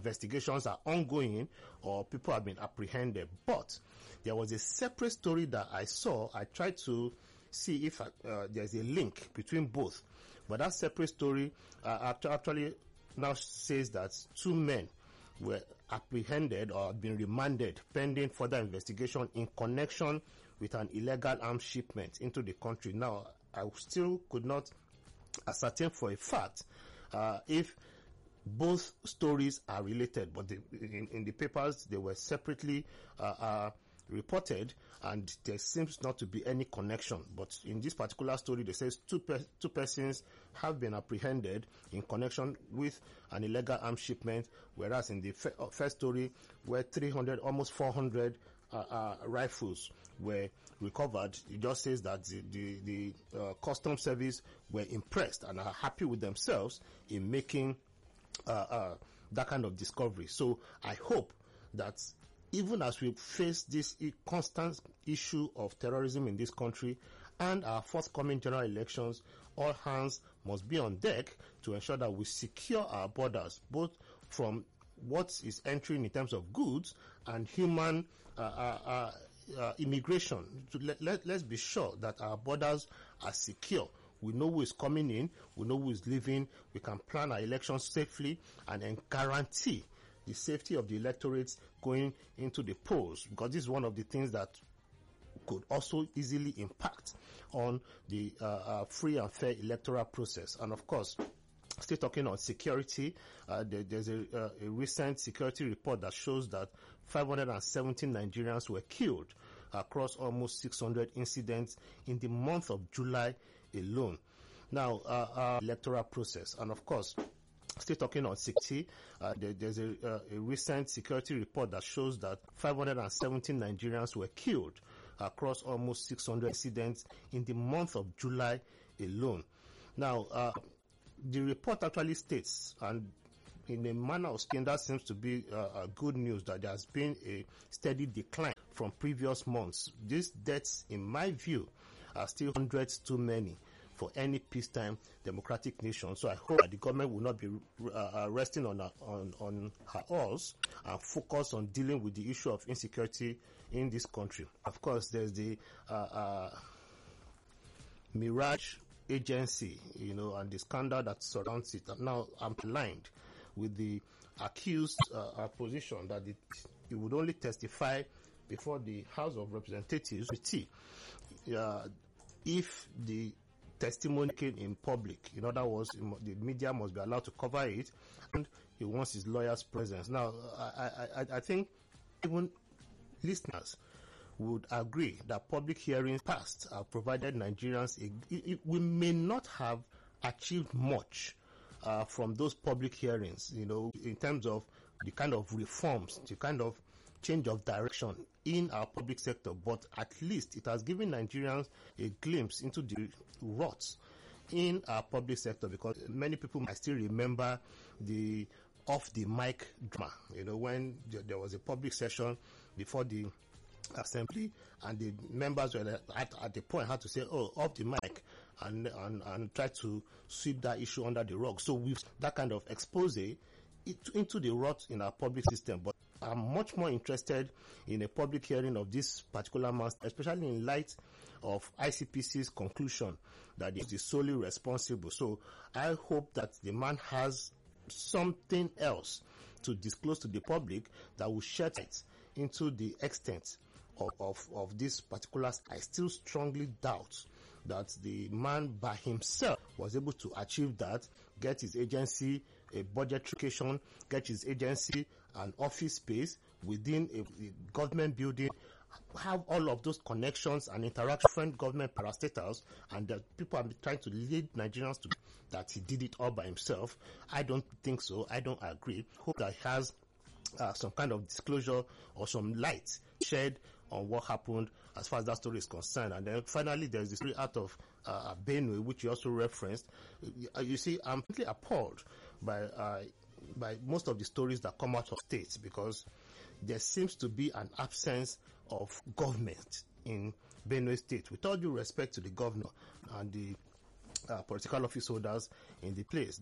investigations are ongoing or people have been apprehended. But there was a separate story that I saw. I tried to see if there's a link between both. But that separate story actually now says that 2 men were apprehended or have been remanded pending further investigation in connection with an illegal arms shipment into the country. Now, I still could not ascertain for a fact if both stories are related, but in the papers they were separately reported, and there seems not to be any connection. But in this particular story, they says two persons have been apprehended in connection with an illegal arms shipment, whereas in the first story, where 300, almost 400 rifles were recovered, it just says that the custom service were impressed and are happy with themselves in making that kind of discovery. So I hope that even as we face this constant issue of terrorism in this country and our forthcoming general elections, all hands must be on deck to ensure that we secure our borders, both from what is entering in terms of goods and human immigration. Let's be sure that our borders are secure. We know who is coming in, we know who is leaving, we can plan our elections safely and then guarantee the safety of the electorates going into the polls, because this is one of the things that could also easily impact on the free and fair electoral process. And of course, still talking on security, there's a recent security report that shows that 517 Nigerians were killed across almost 600 incidents in the month of July alone. Now, electoral process, and of course, still talking on security, there's a recent security report that shows that 517 Nigerians were killed across almost 600 incidents in the month of July alone. Now, the report actually states, and in a manner of speaking, that seems to be good news, that there has been a steady decline from previous months. These deaths, in my view, are still hundreds too many for any peacetime democratic nation. So I hope that the government will not be resting on her oars and focus on dealing with the issue of insecurity in this country. Of course, there's the Mirage agency, and the scandal that surrounds it. Now, I'm aligned with the accused position that it would only testify before the House of Representatives if the testimony came in public. In other words, the media must be allowed to cover it, and he wants his lawyer's presence. Now, I think even listeners would agree that public hearings past have provided Nigerians we may not have achieved much from those public hearings, in terms of the kind of reforms, the kind of change of direction in our public sector, but at least it has given Nigerians a glimpse into the ruts in our public sector, because many people might still remember the off the mic drama, when there was a public session before the assembly and the members were at the point had to say, off the mic, and try to sweep that issue under the rug. So with that kind of expose into the rot in our public system. But I'm much more interested in a public hearing of this particular man, especially in light of ICPC's conclusion that he is solely responsible. So I hope that the man has something else to disclose to the public that will shed light into the extent of this particular. I still strongly doubt that the man by himself was able to achieve that, get his agency a budget allocation, get his agency an office space within a government building, have all of those connections and interact with different government parastatals, and that people are trying to lead Nigerians to that he did it all by himself. I don't think so. I don't agree. Hope that he has some kind of disclosure or some light shed on what happened as far as that story is concerned. And then finally, there's the story out of Benue, which you also referenced. You see, I'm completely appalled by most of the stories that come out of states, because there seems to be an absence of government in Benue State. With all due respect to the governor and the political office holders in the place,